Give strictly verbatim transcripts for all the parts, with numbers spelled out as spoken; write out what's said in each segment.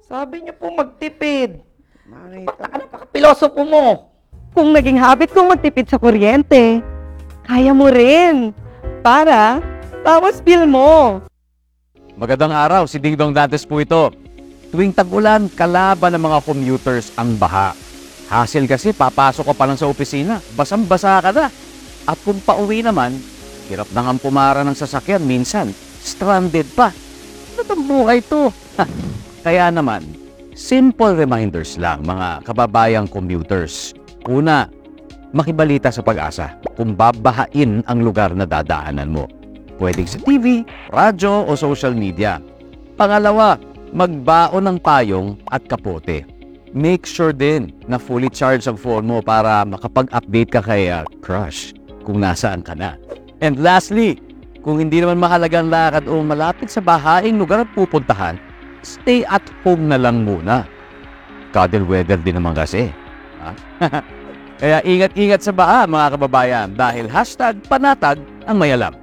Sabi niyo po magtipid. Bakit ka napaka-pilosopo mo? Kung naging habit kong magtipid sa kuryente, kaya mo rin. Para, tapos bill mo. Magandang araw, si Ding Dong Dantes po ito. Tuwing tag-ulan, kalaban ng mga commuters ang baha. Hassle kasi, papasok ka pa lang sa opisina, basang-basa ka na. At kung pauwi naman, hirap na nga pumara ng sasakyan, minsan, stranded pa. Ano itong buhay to? Kaya naman, simple reminders lang mga kababayang commuters. Una, makibalita sa Pag-asa kung babahain ang lugar na dadaanan mo. Pwedeng sa T V, radyo o social media. Pangalawa, magbaon ng payong at kapote. Make sure din na fully charged ang phone mo para makapag-update ka kay uh, crush kung nasaan ka na. And lastly, kung hindi naman mahalagang lakad o malapit sa bahaing lugar at pupuntahan, stay at home na lang muna. Cuddle weather din naman kasi. Ha? Kaya ingat-ingat sa baha mga kababayan dahil hashtag panatag ang mayalam.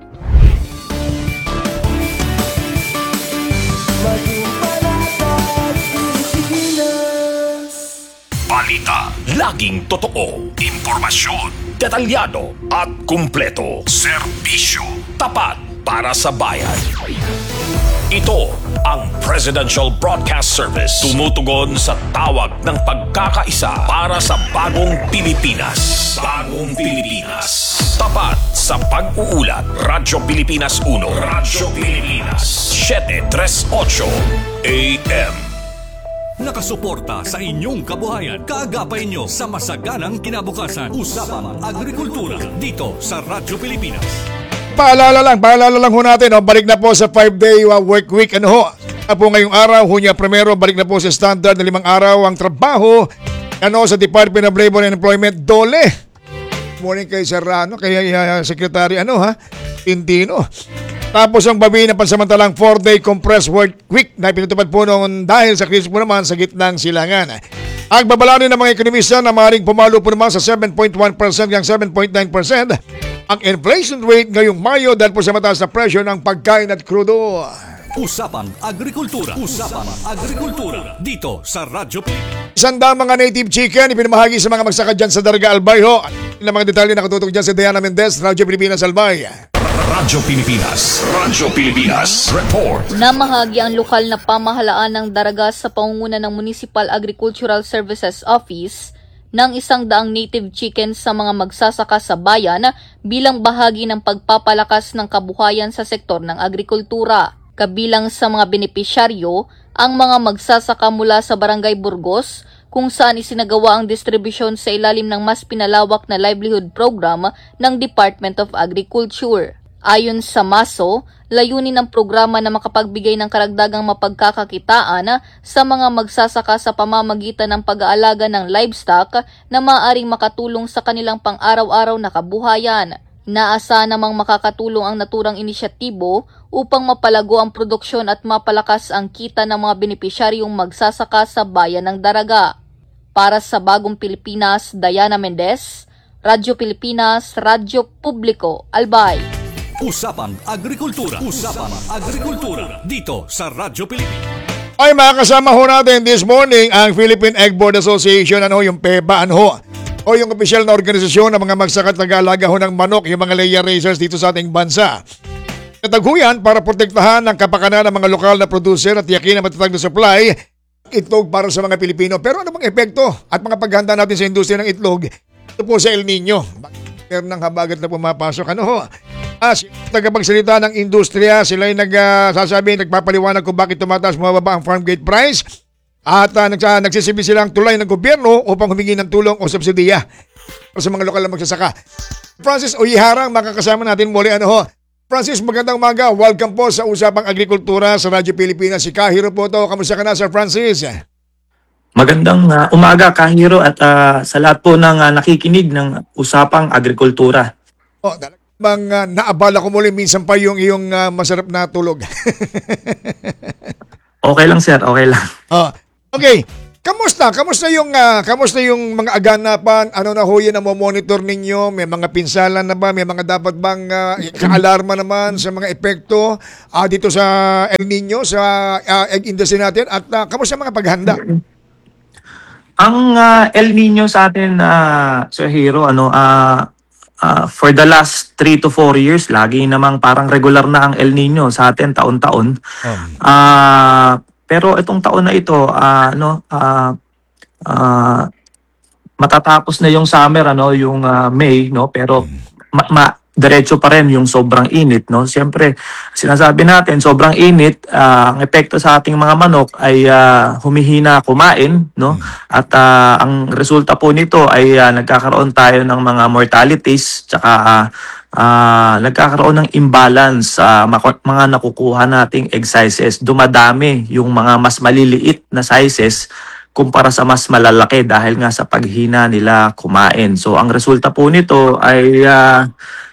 Balita, laging totoo, impormasyon, detalyado at kumpleto. Serbisyo, tapat para sa bayan. Ito ang Presidential Broadcast Service. Tumutugon sa tawag ng pagkakaisa para sa bagong Pilipinas. Bagong Pilipinas. Tapat sa pag-uulat. Radyo Pilipinas uno. Radyo Pilipinas seven three eight A M. Nakasuporta sa inyong kabuhayan. Kaagapay nyo sa masaganang kinabukasan. Usapang Agrikultura dito sa Radyo Pilipinas. Paalala lang, paalala lang ho natin, oh, balik na po sa five-day uh, work week. Ano ho? Ano po ngayong araw, Hunya Primero, balik na po sa standard na limang araw ang trabaho ano, sa Department of Labor and Employment, Dole. Morning kay Serrano, kay uh, Secretary ano ha, Tintino. Tapos ang babi na pansamantalang four-day compressed work week na pinatupad po noon dahil sa krisis po naman sa gitnang silangan. Ang babala ng mga ekonomista na maaaring pumalo po naman sa seven point one percent hanggang seven point nine percent ang inflation rate ngayong Mayo dahil po sa mataas na presyo ng pagkain at krudo. Usapang Agrikultura. Usapang Agrikultura dito sa Radyo Pilipinas. Isandang mga native chicken ipinamahagi sa mga magsaka dyan sa Daraga Albay ho. Ang mga detalye nakatutok dyan si Diana Mendez, Radyo Pilipinas Albay. Radyo Pilipinas. Radyo Pilipinas. Report. Namahagi ang lokal na pamahalaan ng Daraga sa pangunguna ng Municipal Agricultural Services Office ng isang daang native chicken sa mga magsasaka sa bayan bilang bahagi ng pagpapalakas ng kabuhayan sa sektor ng agrikultura. Kabilang sa mga benepisyaryo ang mga magsasaka mula sa Barangay Burgos kung saan isinagawa ang distribusyon sa ilalim ng mas pinalawak na livelihood program ng Department of Agriculture. Ayon sa MASO, layunin ng programa na makapagbigay ng karagdagang mapagkakakitaan sa mga magsasaka sa pamamagitan ng pag-aalaga ng livestock na maaaring makatulong sa kanilang pang-araw-araw na kabuhayan. Naasa namang makakatulong ang naturang inisyatibo upang mapalago ang produksyon at mapalakas ang kita ng mga benepisyaryong magsasaka sa bayan ng Daraga. Para sa Bagong Pilipinas, Diana Mendez, Radyo Pilipinas, Radyo Publiko, Albay. Usapang Agrikultura. Usapang Agrikultura dito sa Radyo Pilipinas. Ay mga kasama ho natin this morning ang Philippine Egg Board Association, ano yung PEBA, ano ho, o yung opisyal na organisasyon ng mga magsaka at nag-aalaga ho ng manok, yung mga layer raisers dito sa ating bansa. Nataghuyan para protektahan ang kapakanan ng mga lokal na producer at yakin na matatag na supply itlog para sa mga Pilipino. Pero ano bang epekto at mga paghanda natin sa industriya ng itlog ito po sa El Nino? Bakit ng habagat na pumapasok? Ano ho? Ah, tagapagsalita ng industriya, sila ay nagsasabi, uh, nagpapaliwanag kung bakit tumataas mababa ang farm gate price at uh, nags nagsisibi silang tulay ng gobyerno upang humingi ng tulong o subsidiya para sa mga lokal na magsasaka. Francis Oyiharang, makakasama natin muli. Ano ho? Francis, magandang umaga. Welcome po sa Usapang Agrikultura sa Radyo Pilipinas. Si Kahiro po to. Kamusta ka na, Sir Francis? Magandang uh, umaga, Kahiro, at uh, sa lahat po ng uh, nakikinig ng Usapang Agrikultura. Oh, bang uh, naabala ko muli minsan pa yung iyong uh, masarap na tulog. Okay lang, sir. Okay lang. Oh, okay. Kamusta? Kamusta yung ah, kamusta yung mga aganapan? Ano na ho yun ang monitor ninyo? May mga pinsala na ba? May mga dapat bang ah, kaalarma naman sa mga epekto ah, dito sa El Nino sa ah, egg industry natin? At ah, kamusta ang mga paghanda? Ang ah, El Nino sa atin, uh, Sir Hero, ano, ah, ah, for the last three to four years, lagi namang parang regular na ang El Nino sa atin taon-taon. Ah, pero itong taon na ito, ah, ano, ah, ah, matatapos na yung summer, ano, yung ah, May, no, pero ma, ma- diretso pa rin yung sobrang init, no. Siyempre, sinasabi natin, sobrang init, ah, ang epekto sa ating mga manok ay ah, humihina kumain, no. At ah, ang resulta po nito ay ah, nagkakaroon tayo ng mga mortalities, tsaka ah, ah, nagkakaroon ng imbalance sa mako- mga nakukuha nating egg sizes. Dumadami yung mga mas maliliit na sizes kumpara sa mas malalaki dahil nga sa paghina nila kumain. So ang resulta po nito ay ah,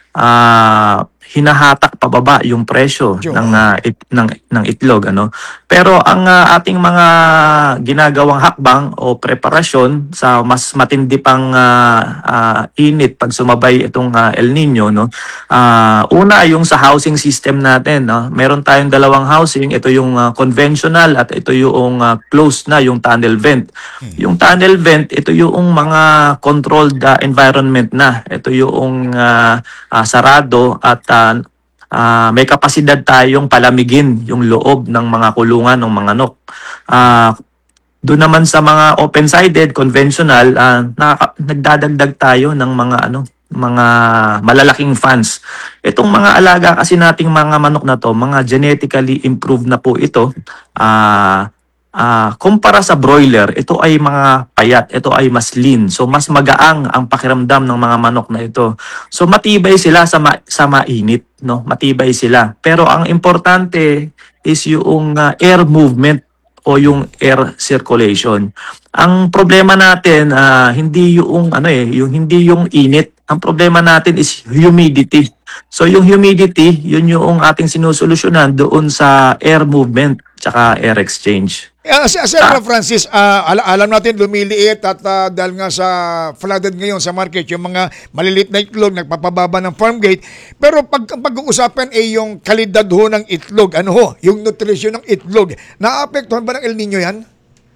ah, hinahatak pababa yung presyo Sure. ng, ah, it, ng ng itlog, ano. Pero ang ah, ating mga ginagawang hakbang o preparasyon sa mas matindi pang ah, ah, init pag sumabay itong ah, El Nino, no. Ah, una yung sa housing system natin, no. Meron tayong dalawang housing, ito yung ah, conventional at ito yung ah, closed na, yung tunnel vent. Yung tunnel vent, ito yung mga controlled ah, environment na. Ito yung ah, ah, sarado at ah, ah, may kapasidad tayong palamigin yung loob ng mga kulungan ng mga manok. Ah, doon naman sa mga open-sided, conventional, ah, nakaka- nagdadagdag tayo ng mga ano, mga malalaking fans. Itong mga alaga kasi nating mga manok na to, mga genetically improved na po ito. Ah, ah, kumpara sa broiler, ito ay mga payat, ito ay mas lean. So mas magaang ang pakiramdam ng mga manok na ito. So matibay sila sa ma- sa mainit, no? Matibay sila. Pero ang importante is yung ah, air movement o yung air circulation. Ang problema natin ah, hindi yung ano eh, yung hindi yung init. Ang problema natin is humidity. So yung humidity, yun yung ating sinusolusyonan doon sa air movement tsaka air exchange. Uh, Sir Sir Francis, ah, ala- alam natin lumiliit at ah, dahil nga sa flooded ngayon sa market, yung mga maliliit na itlog nagpapababa ng farm gate. Pero pag pag-uusapan ay yung kalidad ho ng itlog, ano ho, yung nutrition ng itlog, naapektuhan ba ng El Nino yan?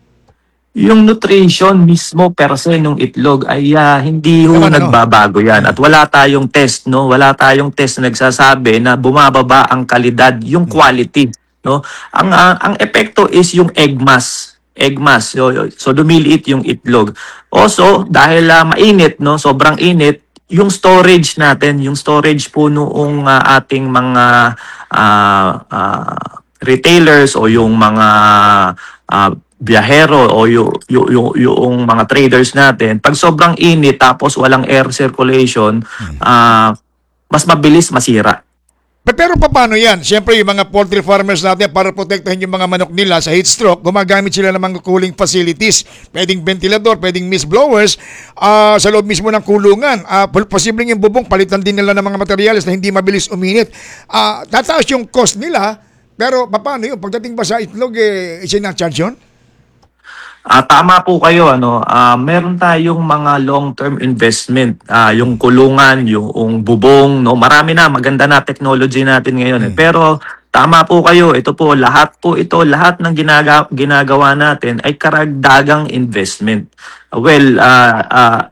Yung nutrition mismo per se ng itlog ay ah, hindi ho Naman, ano? nagbabago yan. At wala tayong test, no? Wala tayong test na nagsasabi na bumababa ang kalidad, yung quality, no? Ang ang, ang epekto is yung egg mass. Egg mass. So, so dumiliit yung itlog. Also, dahil ah, mainit, no? Sobrang init, yung storage natin, yung storage po noong ah, ating mga ah, ah, retailers o yung mga ah, biyahero o yung, yung, yung, yung mga traders natin, pag sobrang init tapos walang air circulation, ah, mas mabilis masira. Pe- Pero paano yan? Siyempre yung mga poultry farmers natin para protektahan yung mga manok nila sa heat stroke, gumagamit sila ng mga cooling facilities. Pwedeng ventilador, pwedeng mist blowers ah, sa loob mismo ng kulungan. Ah, pol- posibleng yung bubong, palitan din nila ng mga materials na hindi mabilis uminit. Ah, tataas yung cost nila, pero paano yun? Pagdating ba sa itlog, eh, isinacharge yun? Ah, tama po kayo, ano. Ah, meron tayong mga long-term investment, ah, yung kulungan, yung bubong, no. Marami na, maganda na technology natin ngayon, eh. Pero tama po kayo, ito po lahat po ito, lahat ng ginaga, ginagawa natin ay karagdagang investment. Well, ah ah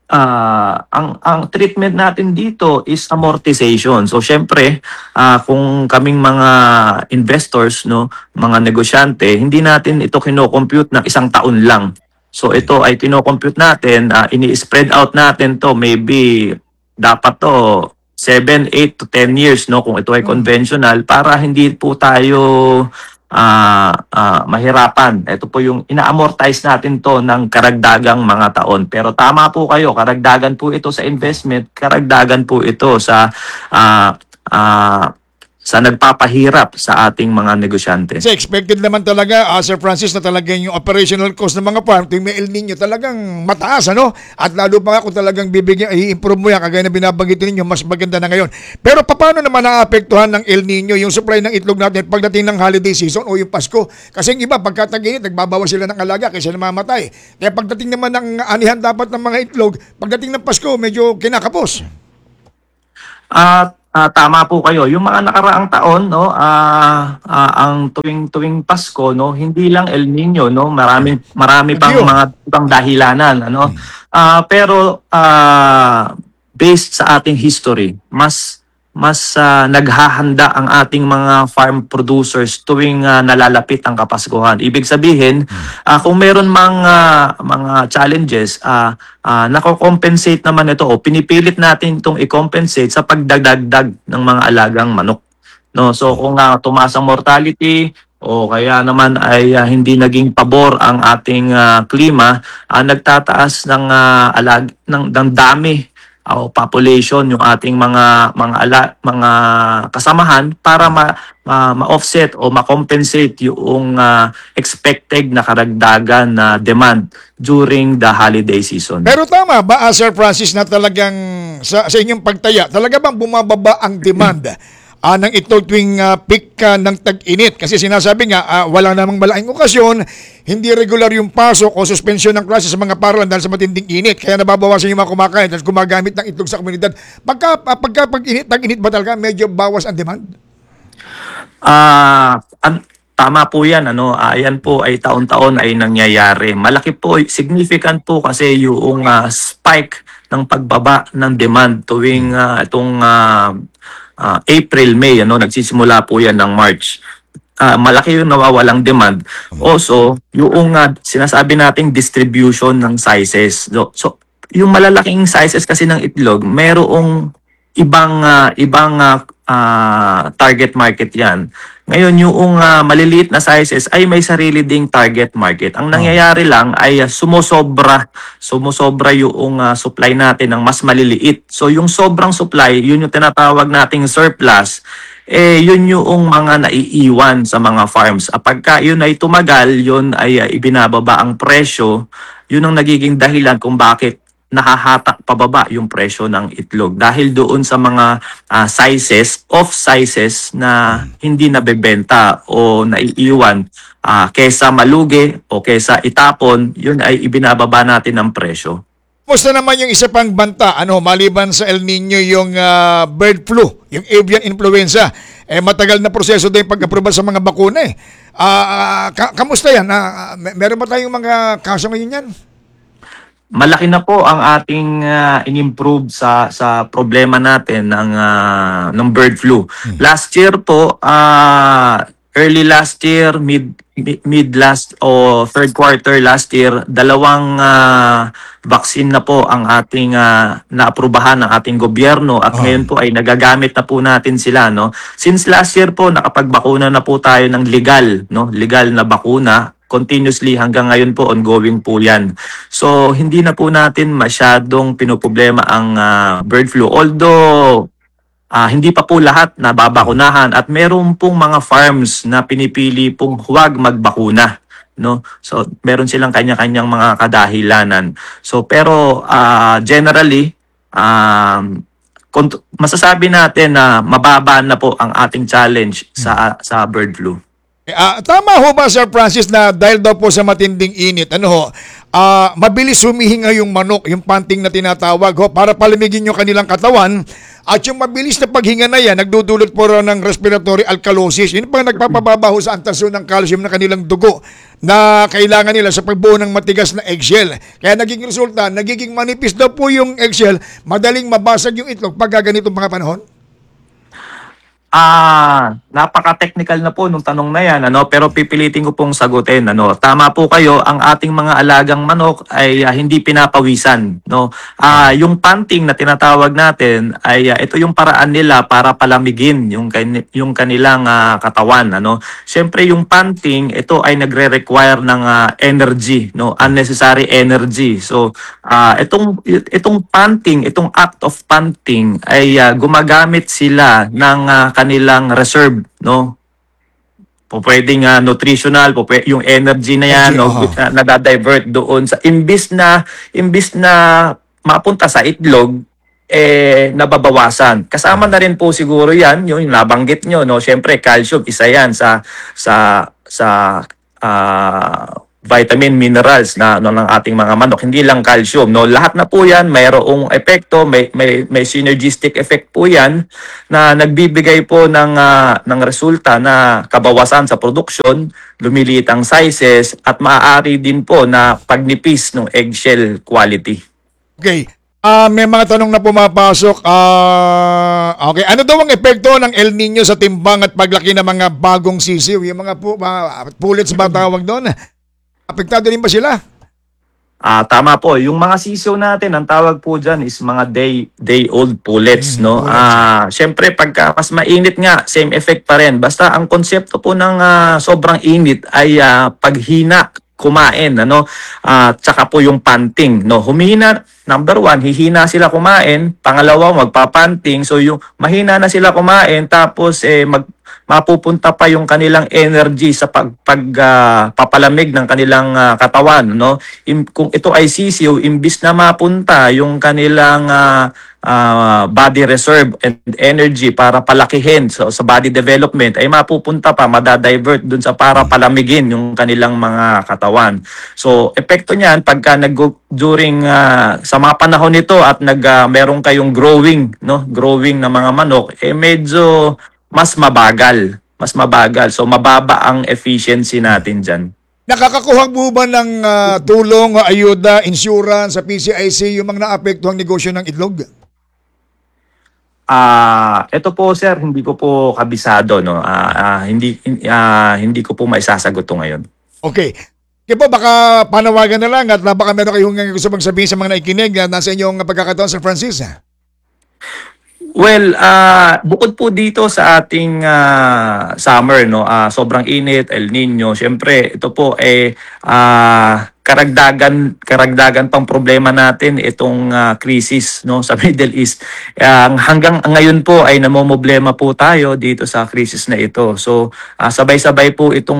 ah, ang ang treatment natin dito is amortization. So syempre, ah, kung kaming mga investors, no, mga negosyante, hindi natin ito kino-compute ng isang taon lang. So ito ay kino-compute natin, ah, ini-spread out natin to, maybe dapat to seven, eight to ten years, no, kung ito ay conventional, para hindi po tayo ah ah, mahirapan. Ito po yung ina-amortize natin to ng karagdagang mga taon. Pero tama po kayo, karagdagan po ito sa investment, karagdagan po ito sa ah ah, sa nagpapahirap sa ating mga negosyante. Kasi expected naman talaga, uh, Sir Francis, na talagang yung operational cost ng mga farm tuwing may El Nino talagang mataas, ano? At lalo pa nga kung talagang bibigyan, i-improve mo yan, kagaya na binabanggit ninyo, mas maganda na ngayon. Pero paano naman naapektuhan ng El Nino yung supply ng itlog natin pagdating ng holiday season o yung Pasko? Kasi yung iba, pagka tag-init, nagbabawas sila ng alaga kaysa namamatay. Kaya pagdating naman ng anihan dapat ng mga itlog, pagdating ng Pasko, medyo kinakapos. At ah, tama po kayo. Yung mga nakaraang taon, no, ah, ah, ang tuwing tuwing Pasko, no, hindi lang El Nino, no, marami marami pang Bagyo. mga ibang dahilanan, ano. Ah, pero ah, based sa ating history, mas mas ah, naghahanda ang ating mga farm producers tuwing ah, nalalapit ang Kapaskuhan. Ibig sabihin, ah, kung meron mga mga challenges, ah ah, nako-compensate naman ito o pinipilit natin itong i-compensate sa pagdagdag ng mga alagang manok. No, so kung uh, tumaas ang mortality o kaya naman ay ah, hindi naging pabor ang ating ah, klima, ah, nagtataas ng ah, alag ng, ng dami ah, o population yung ating mga mga ala, mga kasamahan para ma, ma, ma-offset o ma-compensate yung ah, expected na karagdagan na demand during the holiday season. Pero tama ba, ah, Sir Francis, na talagang sa, sa inyong pagtaya, talaga bang bumababa ang demand ah, ng itlog tuwing ah, peak ah, ng tag-init? Kasi sinasabi nga, ah, wala namang malaking okasyon, hindi regular yung pasok o suspensyon ng klase sa mga paaralan dahil sa matinding init. Kaya nababawasan yung mga kumakain at gumagamit ng itlog sa komunidad. Pagka, ah, pagka pag-init, tag-init ba talaga, medyo bawas ang demand? Ah, an- tama po 'yan, ano. Ah, yan po ay taon-taon ay nangyayari. Malaki po, significant po kasi yung ah, spike ng pagbaba ng demand tuwing ah, itong ah, ah, April, May, ano, nagsisimula po 'yan ng March. Ah, malaki yung nawawalang demand. Also, yung ah, sinasabi nating distribution ng sizes. So, so yung malalaking sizes kasi ng itlog, merong ibang ah, ibang ah, ah, target market 'yan. Ngayon yung ah, maliliit na sizes ay may sarili ding target market. Ang nangyayari lang ay ah, sumosobra, sumosobra yung ah, supply natin ng mas maliliit. So yung sobrang supply, yun yung tinatawag nating surplus. Eh yun yung mga naiiwan sa mga farms. Ah, pagka yun ay tumagal, yun ay ah, ibinababa ang presyo. Yun ang nagiging dahilan kung bakit nahahatak pababa yung presyo ng itlog dahil doon sa mga ah, sizes, off sizes na hindi nabebenta o naiiwan ah, kesa malugi o kesa itapon, yun ay ibinababa natin ang presyo. Kumusta naman yung isa pang banta, ano, maliban sa El Nino, yung ah, bird flu, yung avian influenza? Eh, matagal na proseso din pag-aproba sa mga bakuna eh. Ah, ka- kamusta yan? Ah, mer- meron ba tayong mga kaso ngayon yan? Malaki na po ang ating ah, in-improve sa sa problema natin ng ah, ng bird flu. Last year po, ah, early last year, mid mid, mid last o third quarter last year, dalawang ah, vaccine na po ang ating ah, naaprubahan ng ating gobyerno at ngayon po ay nagagamit na po natin sila, no. Since last year po nakapagbakuna na po tayo ng legal, no, legal na bakuna. Continuously hanggang ngayon po ongoing po yan. So hindi na po natin masyadong pinoproblema ang ah, bird flu. Although ah, hindi pa po lahat nababakunahan at meron pong mga farms na pinipili pong huwag magbakuna. No? So meron silang kanya-kanyang mga kadahilanan. So pero ah, generally um, kont- masasabi natin na mababa na po ang ating challenge sa sa bird flu. Eh, ah, tama ho ba, Sir Francis, na dahil daw po sa matinding init, ano ho, ah, mabilis humihinga yung manok, yung panting na tinatawag ho, para palamigin yung kanilang katawan, at yung mabilis na paghinga na yan, nagdudulot po raw ng respiratory alkalosis. Yun pa nagpapababa ho sa antasyon ng calcium ng kanilang dugo na kailangan nila sa pagbuo ng matigas na eggshell. Kaya naging resulta, nagiging manipis daw po yung eggshell, madaling mabasag yung itlog pag ganitong mga panahon. Ah, napaka-technical na po nung tanong na yan, ano, pero pipilitin ko pong sagutin, ano. Tama po kayo, ang ating mga alagang manok ay ah, hindi pinapawisan, no. Ah, yung panting na tinatawag natin ay ah, ito yung paraan nila para palamigin yung kan- yung kanilang ah, katawan, ano. Siyempre yung panting, ito ay nagre-require ng ah, energy, no, unnecessary energy. So, ah, itong itong panting, itong act of panting ay ah, gumagamit sila ng ah, kanilang reserve, no? Po pwedeng ah, nutritional, po pwe- yung energy na yan, Energy, no, oo. na, nadadivert doon sa imbis na imbis na mapunta sa itlog, eh nababawasan. Kasama na rin po siguro yan, yung nabanggit nyo, no? Siyempre, calcium, isa yan sa sa sa ah, vitamin minerals na no, ng ating mga manok, hindi lang calcium, no, lahat na po yan mayroong epekto, may may may synergistic effect po yan na nagbibigay po ng ah, ng resulta na kabawasan sa production, lumiliit ang sizes at maaari din po na pagnipis ng eggshell quality. Okay. Ah, may mga tanong na pumapasok. Ah, okay. Ano daw ang epekto ng El Nino sa timbang at paglaki ng mga bagong sisiw? Yung mga, pu- mga pullets ba tawag doon? Apektado din ba sila? Ah, tama po. Yung mga sisiw natin, ang tawag po diyan is mga day day old pullets, no. Ah, syempre pagka mas mainit nga, same effect pa rin. Basta ang konsepto po ng ah, sobrang init ay ah, paghina kumain, ano. Ah, tsaka po yung panting, no. Humihina, number one, hihina sila kumain. Pangalawa, magpapanting. So yung mahina na sila kumain, tapos eh mag mapupunta pa yung kanilang energy sa pag, pag ah, papalamig ng kanilang ah, katawan, no? Im, kung ito ay sisiw, imbis na mapunta yung kanilang ah, ah, body reserve and energy para palakihin so, sa body development, ay mapupunta pa, madadivert dun sa para palamigin yung kanilang mga katawan. So, epekto niyan pagka nag during ah, sa mga panahon nito at nag ah, meron kayong growing, no? Growing na mga manok, eh medyo mas mabagal, mas mabagal. So mababa ang efficiency natin diyan. Nakakakuha po ba ng ah, tulong, ayuda, insurance sa P C I C yung mga naapektuhang negosyo ng itlog? Ah, ito po sir, hindi ko po kabisado, no. Ah, ah, hindi hin- ah, hindi ko po maisasagot to ngayon. Okay. Kaya po, baka panawagan na lang at baka meron kayong gusto bang sabihin sa mga naikinig na nasa inyong pagkakataon sa Francis. Well, ah bukod po dito sa ating ah, summer, no, ah, sobrang init, El Nino, syempre ito po eh ah, karagdagan karagdagan pang problema natin itong ah, crisis, no, sa Middle East. Ah, hanggang ngayon po ay namomroblema po tayo dito sa crisis na ito. So ah, sabay-sabay po itong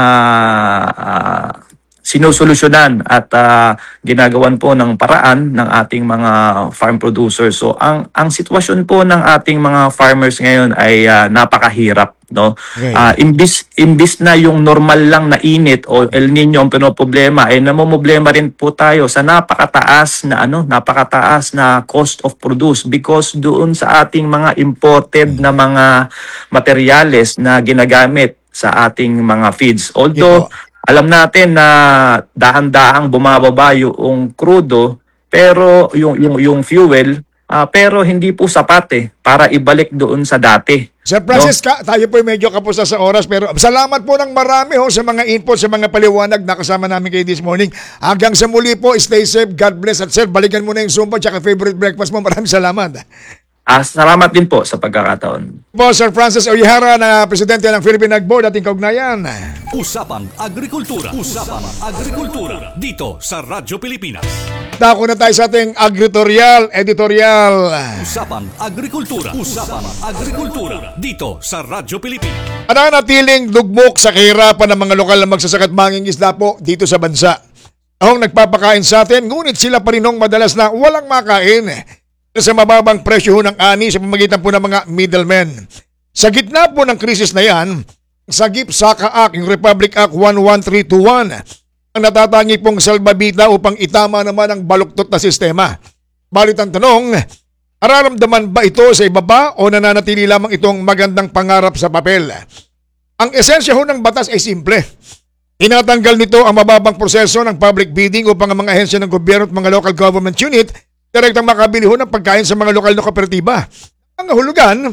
ah, ah, sinusolusyonan at ah, ginagawan po ng paraan ng ating mga farm producers. So ang ang sitwasyon po ng ating mga farmers ngayon ay ah, napakahirap, no. Okay. Ah, imbis imbis na yung normal lang na init o El Nino ang pinoproblema, ay namomroblema rin po tayo sa napakataas na ano, napakataas na cost of produce because doon sa ating mga imported na mga materyales na ginagamit sa ating mga feeds. Although alam natin na dahan-dahang bumababa yung crudo, pero yung yung yung fuel, ah, pero hindi po sapat eh para ibalik doon sa dati. Sir Francis, ka, tayo po medyo kapos na sa oras pero salamat po ng marami ho sa mga input, sa mga paliwanag na kasama namin kayo this morning. Hanggang sa muli po, stay safe, God bless. At sir, balikan mo na yung Zumba at favorite breakfast mo. Maraming salamat. Ah, salamat din po sa pagkakataon. Po, Sir Francis Oyihara na presidente ng Philippine Ag Board, ating kaugnayan. Usapang Agrikultura. Usapang Agrikultura. Dito sa Radyo Pilipinas. Dako na tayo sa ating agritorial, editorial. Usapang Agrikultura. Usapang Agrikultura. Dito sa Radyo Pilipinas. Nananatiling lugmok sa kahirapan ng mga lokal na magsasaka at mangingisda po dito sa bansa. Ang nagpapakain sa atin, ngunit sila pa rin hong madalas na walang makain sa mababang presyo ho ng ani sa pamamagitan po ng mga middlemen. Sa gitna po ng krisis na yan, sagip Saka Act, yung Republic Act one one three two one, ang natatangi pong salbabida upang itama naman ang baluktot na sistema. Balit ang tanong, nararamdaman ba ito sa ibaba o nananatili lamang itong magandang pangarap sa papel? Ang esensya ho ng batas ay simple. Tinatanggal nito ang mababang proseso ng public bidding upang ang mga ahensya ng gobyerno at mga local government unit direktang makabili ho ng pagkain sa mga lokal na kooperatiba. Ang hulugan,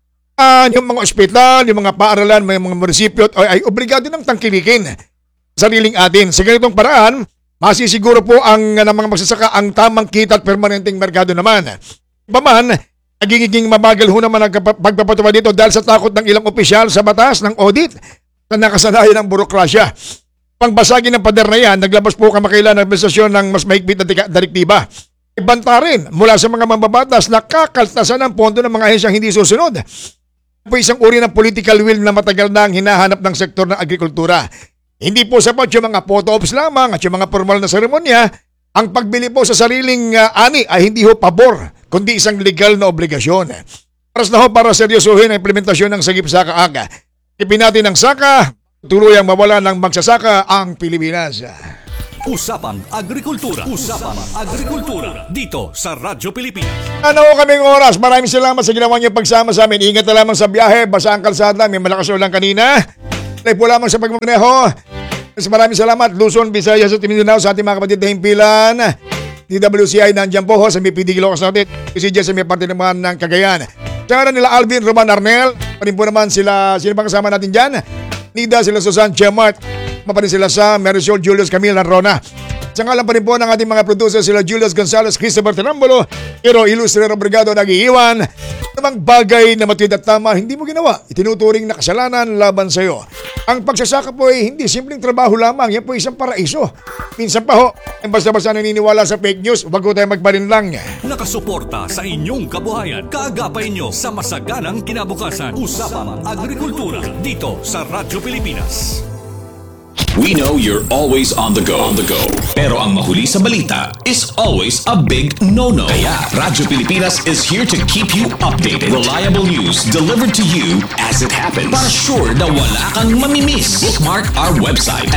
uh, yung mga ospital, yung mga paaralan, may mga munisipyo ay, ay obligado ng tangkilikin sariling atin. Sa ganitong paraan, masisiguro po ang ng mga magsasaka ang tamang kita at permanenteng merkado naman. Baman, nagiging mabagal ho naman ang pagpapatuwa dito dahil sa takot ng ilang opisyal sa batas ng audit na nakasanayan ng burokrasya. Pangbasagin ng pader na yan, naglabas po kamakailan ng administrasyon ng mas mahigpit na direktiba. Ibanta rin mula sa mga mambabatas na kakaltasan ng pondo ng mga ahensyang hindi susunod. po isang uri ng political will na matagal na ang hinahanap ng sektor ng agrikultura. Hindi po sapat yung mga photo ops lamang at yung mga formal na seremonya. Ang pagbili po sa sariling uh, ani ay hindi ho pabor, kundi isang legal na obligasyon. Paras na ho para seryosohin ang implementasyon ng Sagip Saka Act. Ipinati ng Saka, tuluyang mawala ng magsasaka ang Pilipinas. Usapang Agrikultura. Usapang Agrikultura. Dito sa Radyo Pilipinas. Ano ho kaming oras? Maraming salamat sa ginawa niyo pagsama sa amin. Ingat na lamang sa biyahe, basa ang kalsada, may malakas ulan kanina. Play po lamang sa pagmamaneho. Maraming salamat Luzon, Visayas at Mindanao sa ating mga kapatid na himpilan. D W C I nandiyan po ho sa may P D Ilocos natin. C J sa may parte naman ng Cagayan. Sa ngalan nila Alvin, Roman, Arnel. Pa rin po naman sila, sino bang kasama natin dyan? Nida, sila Susan, Chemart. Maparin sila sa Marisol, Julius, Camille, and Rona. Sa ngalan pa rin po ng ating mga producer sila Julius Gonzalez, Christopher Tenambolo, pero Ilustrero Brigado nag-iiwan. Namang bagay na matuwid at tama, hindi mo ginawa. Itinuturing na kasalanan laban sa iyo. Ang pagsasaka po ay hindi simpleng trabaho lamang. Yan po isang paraiso. Minsan pa ho, ang basta-basta naniniwala sa fake news, wag ko tayo magbalin lang. Nakasuporta sa inyong kabuhayan. Kaagapay nyo sa masaganang kinabukasan. Usapang Agrikultura. Dito sa Radyo Pilipinas. We know you're always on the go. On the go. Pero ang mahuli sa balita is always a big no-no. Kaya Radyo Pilipinas is here to keep you updated. Reliable news delivered to you as it happens. Para sure na wala kang mamimiss. Bookmark our website